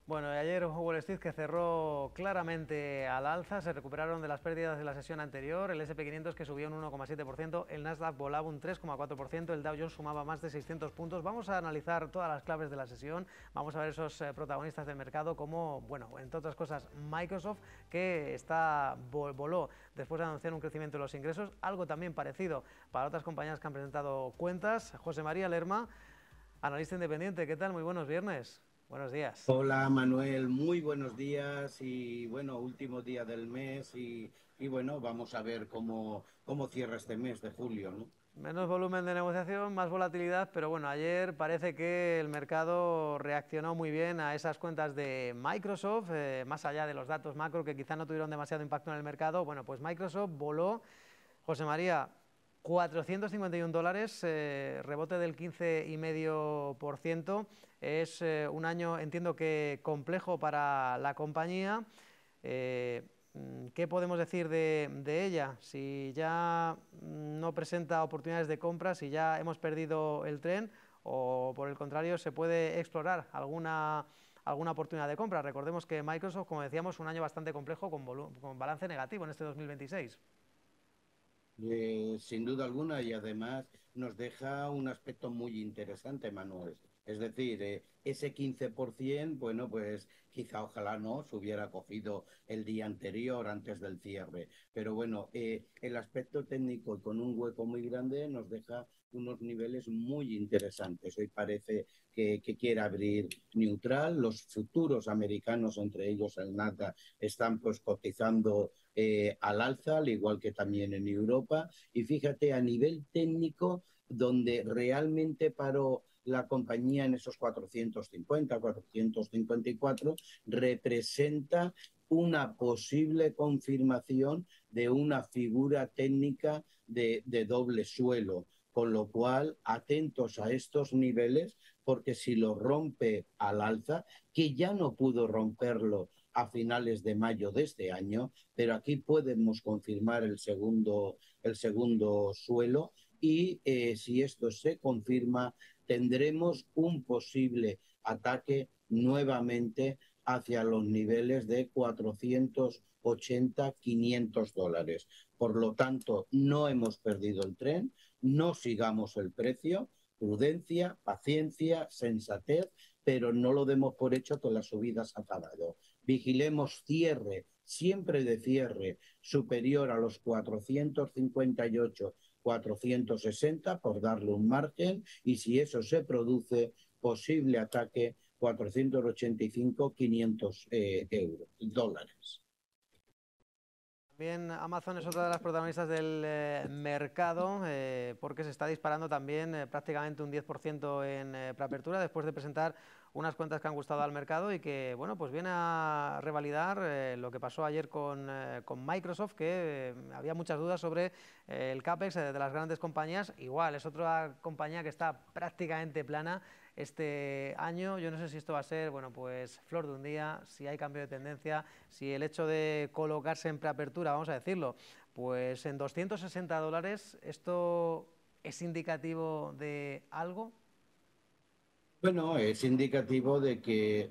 Bueno, y ayer Wall Street que cerró claramente al alza, se recuperaron de las pérdidas de la sesión anterior, el S&P 500 que subió un 1,7%, el Nasdaq volaba un 3,4%, el Dow Jones sumaba más de 600 puntos. Vamos a analizar todas las claves de la sesión, vamos a ver esos protagonistas del mercado como, bueno, entre otras cosas, Microsoft, que voló después de anunciar un crecimiento de los ingresos, algo también parecido para otras compañías que han presentado cuentas. José María Lerma, analista independiente, ¿qué tal? Muy buenos viernes. Buenos días. Hola Manuel, muy buenos días y bueno, último día del mes y bueno, vamos a ver cómo cierra este mes de julio, ¿no? Menos volumen de negociación, más volatilidad, pero bueno, ayer parece que el mercado reaccionó muy bien a esas cuentas de Microsoft, más allá de los datos macro que quizá no tuvieron demasiado impacto en el mercado. Bueno, pues Microsoft voló, José María, $451, rebote del 15,5%. Es un año, entiendo que complejo para la compañía. Eh, ¿Qué podemos decir de ella? Si ya no presenta oportunidades de compra, si ya hemos perdido el tren o por el contrario se puede explorar alguna oportunidad de compra. Recordemos que Microsoft, como decíamos, un año bastante complejo con balance negativo en este 2026. Sin duda alguna y además nos deja un aspecto muy interesante, Manuel. Es decir, ese 15%, bueno, pues quizá ojalá no se hubiera cogido el día anterior antes del cierre. Pero bueno, el aspecto técnico con un hueco muy grande nos deja unos niveles muy interesantes. Hoy parece que quiere abrir neutral. Los futuros americanos, entre ellos el Nasdaq, están pues cotizando al alza, al igual que también en Europa. Y fíjate, a nivel técnico, donde realmente paró la compañía en esos 450, 454, representa una posible confirmación de una figura técnica de doble suelo. Con lo cual, atentos a estos niveles, porque si lo rompe al alza, que ya no pudo romperlo a finales de mayo de este año, pero aquí podemos confirmar el segundo suelo y si esto se confirma, tendremos un posible ataque nuevamente hacia los niveles de 480, $500. Por lo tanto, no hemos perdido el tren, no sigamos el precio, prudencia, paciencia, sensatez, pero no lo demos por hecho que la subida se ha acabado. Vigilemos cierre, siempre de cierre, superior a los 458, 460 por darle un margen y si eso se produce, posible ataque 485, 500 dólares. También Amazon es otra de las protagonistas del mercado porque se está disparando también prácticamente un 10% en preapertura después de presentar unas cuentas que han gustado al mercado y que bueno, pues viene a revalidar lo que pasó ayer con Microsoft, que había muchas dudas sobre el CAPEX de las grandes compañías. Igual, es otra compañía que está prácticamente plana este año. Yo no sé si esto va a ser, bueno, pues flor de un día, si hay cambio de tendencia, si el hecho de colocarse en preapertura, vamos a decirlo, pues en $260, ¿esto es indicativo de algo? Bueno, es indicativo de que